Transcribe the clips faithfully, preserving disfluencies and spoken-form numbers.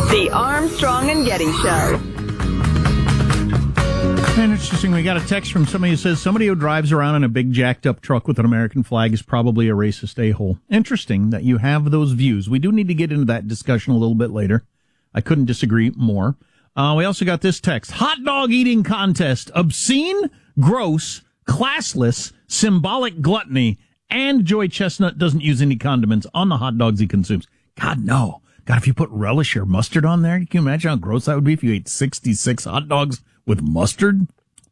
The Armstrong and Getty Show. And interesting, we got a text from somebody who says somebody who drives around in a big jacked up truck with an American flag is probably a racist a-hole. Interesting that you have those views. We do need to get into that discussion a little bit later. I couldn't disagree more. Uh, we also got this text. Hot dog eating contest. Obscene, gross, classless, symbolic gluttony, and Joey Chestnut doesn't use any condiments on the hot dogs he consumes. God, no. God, if you put relish or mustard on there, can you imagine how gross that would be if you ate sixty-six hot dogs with mustard?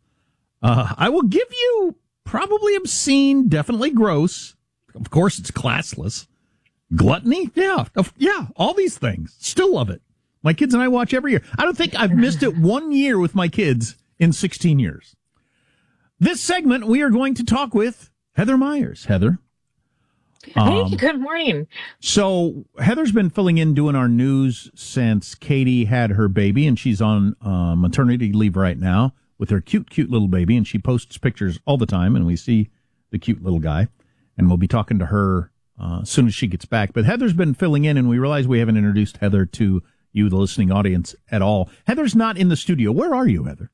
Uh, I will give you probably obscene, definitely gross. Of course, it's classless. Gluttony? Yeah. Yeah. All these things. Still love it. My kids and I watch every year. I don't think I've missed it one year with my kids in sixteen years. This segment, we are going to talk with Heather Myers. Heather. Um, hey, good morning. So Heather's been filling in doing our news since Katie had her baby, and she's on uh, maternity leave right now with her cute, cute little baby, and she posts pictures all the time, and we see the cute little guy, and we'll be talking to her uh, as soon as she gets back. But Heather's been filling in, and we realize we haven't introduced Heather to you, the listening audience, at all. Heather's not in the studio. Where are you, Heather?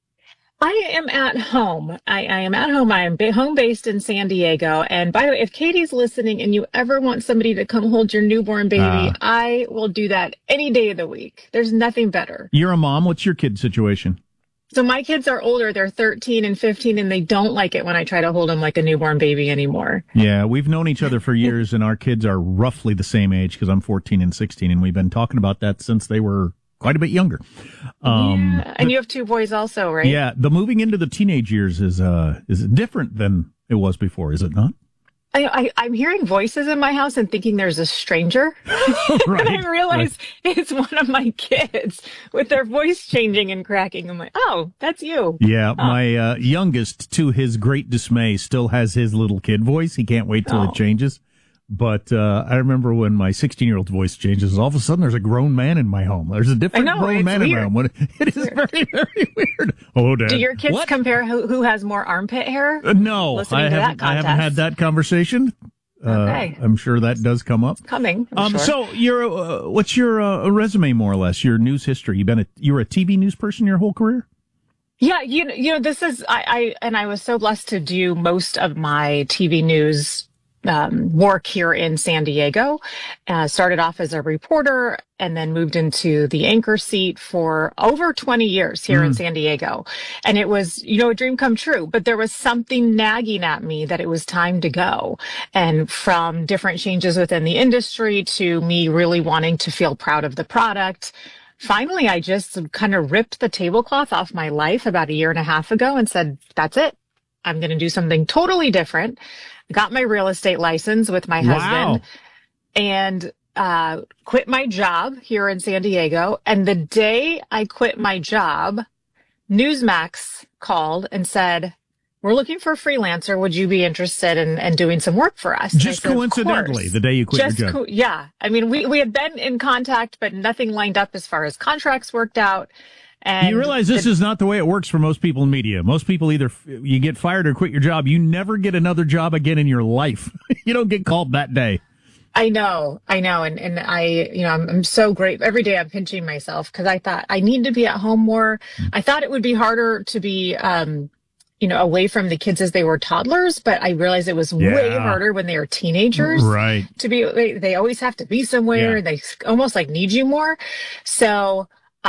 I am at home. I, I am at home. I am ba- home based in San Diego. And by the way, if Katie's listening and you ever want somebody to come hold your newborn baby, uh, I will do that any day of the week. There's nothing better. You're a mom. What's your kid situation? So my kids are older. They're thirteen and fifteen, and they don't like it when I try to hold them like a newborn baby anymore. Yeah, we've known each other for years, and our kids are roughly the same age because I'm fourteen and sixteen, and we've been talking about that since they were quite a bit younger. Um, yeah, and you have two boys also, right? Yeah, the moving into the teenage years is uh is different than it was before, is it not? I, I, I'm hearing voices in my house and thinking there's a stranger. Right, and I realize right. It's one of my kids with their voice changing and cracking. I'm like, oh, that's you. Yeah, oh. my uh, youngest, to his great dismay, still has his little kid voice. He can't wait till oh. it changes. But uh, I remember when my sixteen-year-old voice changes, all of a sudden there's a grown man in my home. There's a different know, grown man weird. in my home. It it's is weird. very, very weird. Oh, Dad. Do your kids what? compare who, who has more armpit hair? Uh, no, Listening I to haven't, that I haven't had that conversation. Uh, okay. I'm sure that does come up. It's coming. I'm um, sure. So, you're, uh, what's your uh, resume, more or less? Your news history? You've been a, you were a T V news person your whole career? Yeah, you know, you know, this is I, I and I was so blessed to do most of my T V news um, work here in San Diego. Uh, started off as a reporter and then moved into the anchor seat for over twenty years here mm. in San Diego. And it was, you know, a dream come true, but there was something nagging at me that it was time to go. And from different changes within the industry to me really wanting to feel proud of the product, finally, I just kind of ripped the tablecloth off my life about a year and a half ago and said, that's it. I'm going to do something totally different. Got my real estate license with my husband wow. and uh, quit my job here in San Diego. And the day I quit my job, Newsmax called and said, we're looking for a freelancer. Would you be interested in, in doing some work for us? Just said, coincidentally, the day you quit Just your job. Co- yeah. I mean, we, we had been in contact, but nothing lined up as far as contracts worked out. And you realize this the, is not the way it works for most people in media. Most people either you get fired or quit your job. You never get another job again in your life. You don't get called that day. I know, I know. And, and I, you know, I'm, I'm so great. Every day I'm pinching myself because I thought I need to be at home more. Mm. I thought it would be harder to be, um, you know, away from the kids as they were toddlers, but I realized it was yeah. way harder when they were teenagers. Right. To be, they, they always have to be somewhere. Yeah. They almost like need you more. So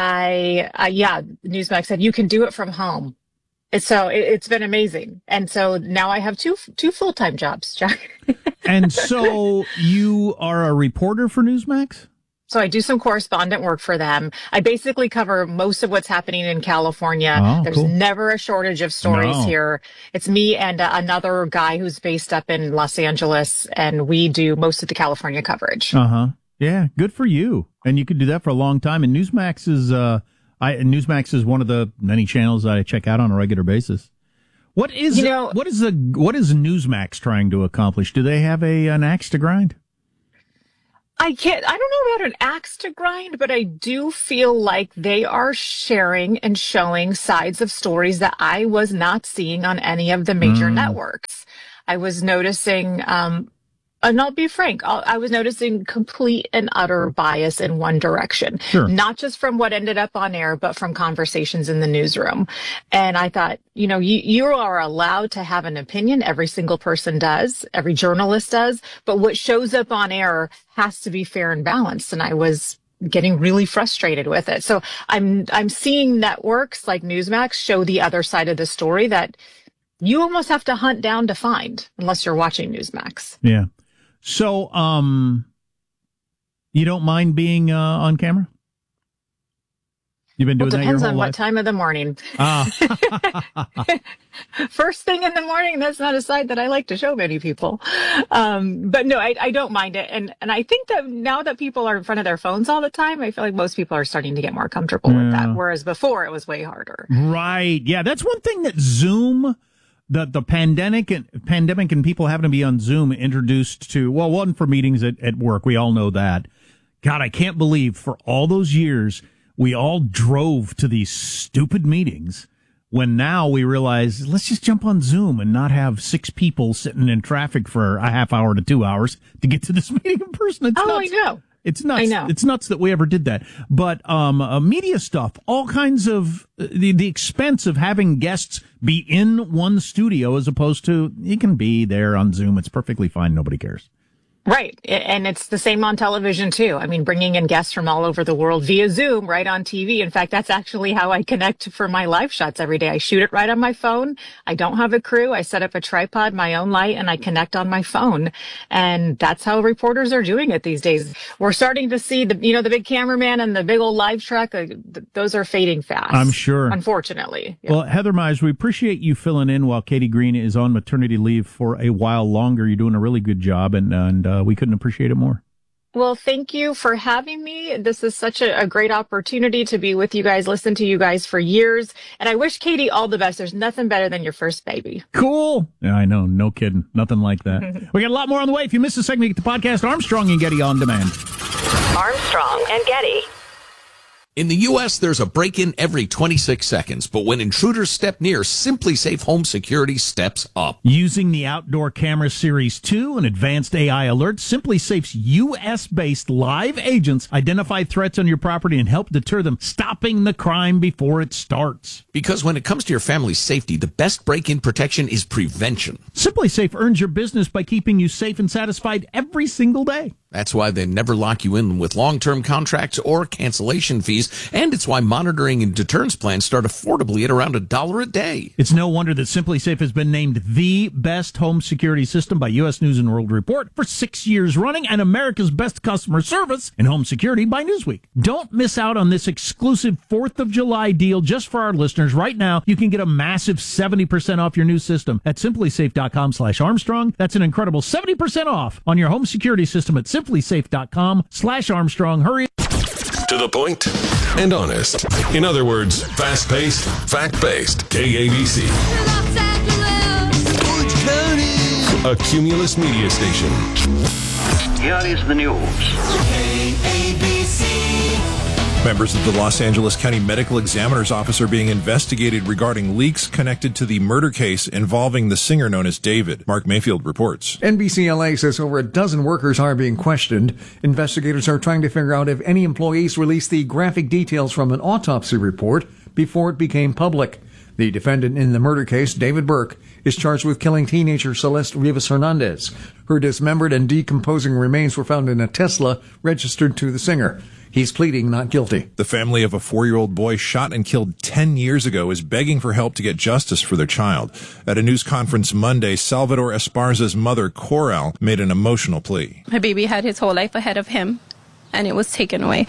I, I, yeah, Newsmax said you can do it from home. It's so it, it's been amazing. And so now I have two, two full-time jobs, Jack. And so you are a reporter for Newsmax? So I do some correspondent work for them. I basically cover most of what's happening in California. Oh, There's cool. never a shortage of stories no. here. It's me and uh, another guy who's based up in Los Angeles, and we do most of the California coverage. Uh-huh. Yeah, good for you. And you could do that for a long time. And Newsmax is, uh, I, Newsmax is one of the many channels I check out on a regular basis. What is, you know, what is the, what is Newsmax trying to accomplish? Do they have a, an axe to grind? I can't, I don't know about an axe to grind, but I do feel like they are sharing and showing sides of stories that I was not seeing on any of the major mm. networks. I was noticing, um, And I'll be frank, I'll, I was noticing complete and utter bias in one direction, Sure. Not just from what ended up on air, but from conversations in the newsroom. And I thought, you know, you, you are allowed to have an opinion. Every single person does. Every journalist does. But what shows up on air has to be fair and balanced. And I was getting really frustrated with it. So I'm, I'm seeing networks like Newsmax show the other side of the story that you almost have to hunt down to find unless you're watching Newsmax. Yeah. So, um, you don't mind being uh, on camera? You've been doing well, that your depends whole on life? what time of the morning. Ah. First thing in the morning, that's not a side that I like to show many people. Um, but no, I, I don't mind it. And and I think that now that people are in front of their phones all the time, I feel like most people are starting to get more comfortable Yeah. with that. Whereas before, it was way harder. Right. Yeah, that's one thing that Zoom, the the pandemic and pandemic and people having to be on Zoom introduced to. Well, one for meetings at, at work. We all know that. God, I can't believe for all those years we all drove to these stupid meetings. When now we realize, let's just jump on Zoom and not have six people sitting in traffic for a half hour to two hours to get to this meeting in person. It's Oh, nuts. I know. It's nuts. I know. It's nuts that we ever did that. But um, uh, media stuff, all kinds of uh, the the expense of having guests be in one studio as opposed to you can be there on Zoom. It's perfectly fine. Nobody cares. Right. And it's the same on television, too. I mean, bringing in guests from all over the world via Zoom, right on T V. In fact, that's actually how I connect for my live shots every day. I shoot it right on my phone. I don't have a crew. I set up a tripod, my own light, and I connect on my phone. And that's how reporters are doing it these days. We're starting to see the, you know, the big cameraman and the big old live truck. Uh, th- those are fading fast. I'm sure. Unfortunately. Yeah. Well, Heather Myers, we appreciate you filling in while Katie Green is on maternity leave for a while longer. You're doing a really good job, and, and uh, we couldn't appreciate it more. Well, thank you for having me. This is such a, a great opportunity to be with you guys, listen to you guys for years. And I wish Katie all the best. There's nothing better than your first baby. Cool. Yeah, I know. No kidding. Nothing like that. We got a lot more on the way. If you missed a segment, get the podcast Armstrong and Getty on demand. Armstrong and Getty. In the U S, there's a break-in every twenty-six seconds, but when intruders step near, Simply Safe Home Security steps up. Using the Outdoor Camera Series two and advanced A I alerts, Simply Safe's U S-based live agents identify threats on your property and help deter them, stopping the crime before it starts. Because when it comes to your family's safety, the best break-in protection is prevention. Simply Safe earns your business by keeping you safe and satisfied every single day. That's why they never lock you in with long-term contracts or cancellation fees, and it's why monitoring and deterrence plans start affordably at around a dollar a day. It's no wonder that Simply Safe has been named the best home security system by U S News and World Report for six years running and America's best customer service in home security by Newsweek. Don't miss out on this exclusive fourth of July deal just for our listeners. Right now, you can get a massive seventy percent off your new system at simplysafe.com slash Armstrong. That's an incredible seventy percent off on your home security system at simplysafe.com slash Armstrong. Hurry. To the point and honest. In other words, fast-paced, fact-based. K A B C. Los Angeles. Orange County. A Cumulus media station. Here is the news. K A B C. Members of the Los Angeles County Medical Examiner's Office are being investigated regarding leaks connected to the murder case involving the singer known as David. Mark Mayfield reports. N B C L A says over a dozen workers are being questioned. Investigators are trying to figure out if any employees released the graphic details from an autopsy report before it became public. The defendant in the murder case, David Burke, is charged with killing teenager Celeste Rivas Hernandez. Her dismembered and decomposing remains were found in a Tesla registered to the singer. He's pleading not guilty. The family of a four-year-old boy shot and killed ten years ago is begging for help to get justice for their child. At a news conference Monday, Salvador Esparza's mother, Coral, made an emotional plea. My baby had his whole life ahead of him, and it was taken away.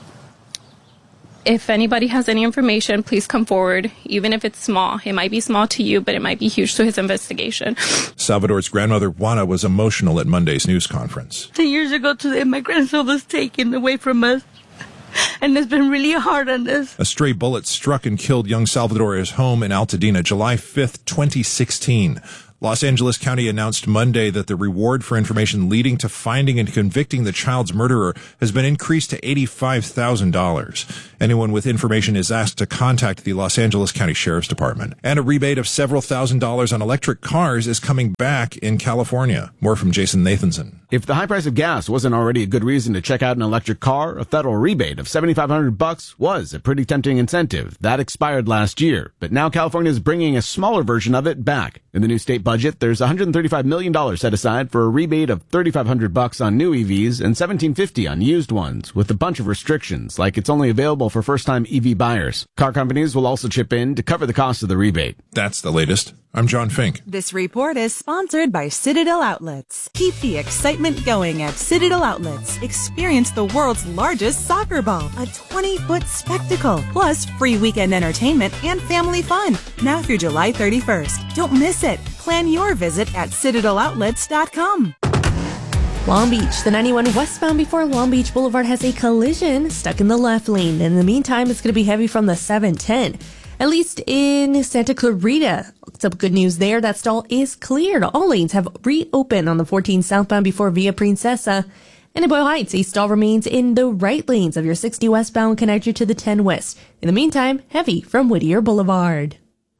If anybody has any information, please come forward, even if it's small. It might be small to you, but it might be huge to his investigation. Salvador's grandmother, Juana, was emotional at Monday's news conference. Ten years ago today, my grandson was taken away from us. And it's been really hard on this. A stray bullet struck and killed young Salvador at his home in Altadena July fifth, twenty sixteen. Los Angeles County announced Monday that the reward for information leading to finding and convicting the child's murderer has been increased to eighty-five thousand dollars. Anyone with information is asked to contact the Los Angeles County Sheriff's Department. And a rebate of several thousand dollars on electric cars is coming back in California. More from Jason Nathanson. If the high price of gas wasn't already a good reason to check out an electric car, a federal rebate of seventy-five hundred bucks was a pretty tempting incentive. That expired last year, but now California is bringing a smaller version of it back. In the new state budget, there's one hundred thirty-five million dollars set aside for a rebate of thirty-five hundred bucks on new E Vs and seventeen fifty on used ones, with a bunch of restrictions, like it's only available for first-time E V buyers. Car companies will also chip in to cover the cost of the rebate. That's the latest. I'm John Fink. This report is sponsored by Citadel Outlets. Keep the excitement going at Citadel Outlets. Experience the world's largest soccer ball, a twenty-foot spectacle, plus free weekend entertainment and family fun. Now through July thirty-first. Don't miss it. Plan your visit at citadel outlets dot com. Long Beach, the ninety-one westbound before Long Beach Boulevard has a collision stuck in the left lane. In the meantime, it's going to be heavy from the seven ten. At least in Santa Clarita. Some good news there. That stall is cleared. All lanes have reopened on the fourteen southbound before Via Princesa. And in Boyle Heights, a stall remains in the right lanes of your sixty westbound connector to the ten west. In the meantime, heavy from Whittier Boulevard.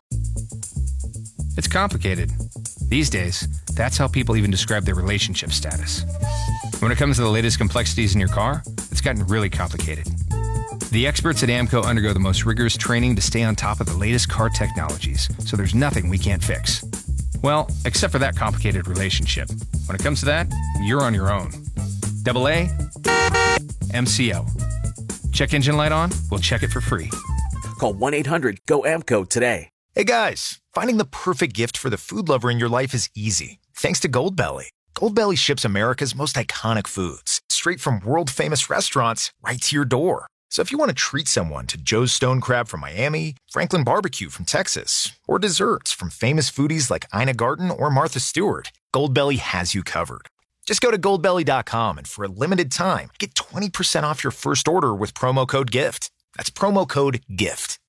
It's complicated. These days, that's how people even describe their relationship status. When it comes to the latest complexities in your car, it's gotten really complicated. The experts at AAMCO undergo the most rigorous training to stay on top of the latest car technologies, so there's nothing we can't fix. Well, except for that complicated relationship. When it comes to that, you're on your own. Double A, M C O. Check engine light on? We'll check it for free. Call one eight hundred G O A M C O today. Hey guys, finding the perfect gift for the food lover in your life is easy. Thanks to Goldbelly. Goldbelly ships America's most iconic foods straight from world-famous restaurants right to your door. So if you want to treat someone to Joe's Stone Crab from Miami, Franklin Barbecue from Texas, or desserts from famous foodies like Ina Garten or Martha Stewart, Goldbelly has you covered. Just go to goldbelly dot com and for a limited time, get twenty percent off your first order with promo code GIFT. That's promo code GIFT.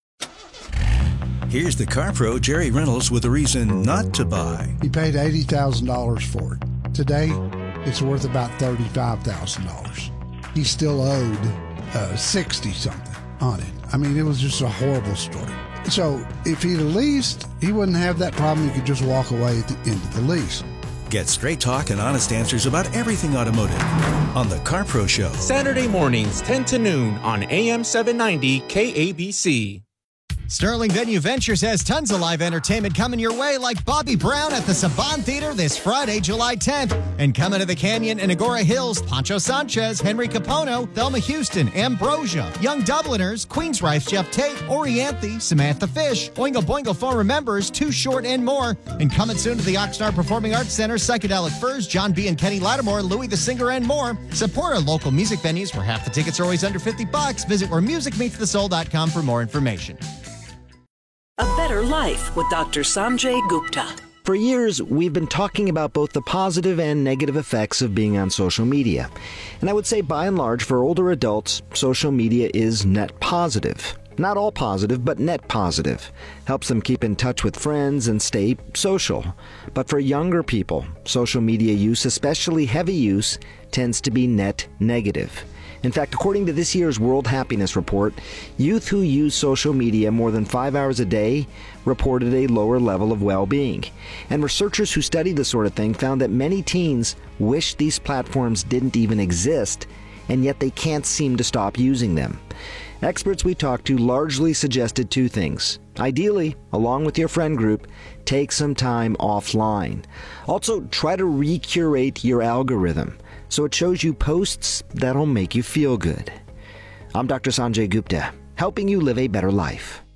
Here's the car pro, Jerry Reynolds, with a reason not to buy. He paid eighty thousand dollars for it. Today, it's worth about thirty-five thousand dollars. He still owed uh, sixty something on it. I mean, it was just a horrible story. So if he'd leased, he wouldn't have that problem. He could just walk away at the end of the lease. Get straight talk and honest answers about everything automotive on the Car Pro Show. Saturday mornings, ten to noon on A M seven ninety K A B C. Sterling Venue Ventures has tons of live entertainment coming your way, like Bobby Brown at the Saban Theater this Friday, July tenth. And coming to the Canyon and Agora Hills, Pancho Sanchez, Henry Capono, Thelma Houston, Ambrosia, Young Dubliners, Queensryche, Jeff Tate, Orianthe, Samantha Fish, Oingo Boingo former members, Too Short, and more. And coming soon to the Oxnard Performing Arts Center, Psychedelic Furs, John B. and Kenny Lattimore, Louis the Singer, and more. Support our local music venues where half the tickets are always under fifty bucks. Visit where music meets the soul dot com for more information. A Better Life with Doctor Sanjay Gupta. For years, we've been talking about both the positive and negative effects of being on social media. And I would say, by and large, for older adults, social media is net positive. Not all positive, but net positive. Helps them keep in touch with friends and stay social. But for younger people, social media use, especially heavy use, tends to be net negative. In fact, according to this year's World Happiness Report, youth who use social media more than five hours a day reported a lower level of well-being. And researchers who studied this sort of thing found that many teens wish these platforms didn't even exist, and yet they can't seem to stop using them. Experts we talked to largely suggested two things. Ideally, along with your friend group, take some time offline. Also, try to recurate your algorithm so it shows you posts that'll make you feel good. I'm Doctor Sanjay Gupta, helping you live a better life.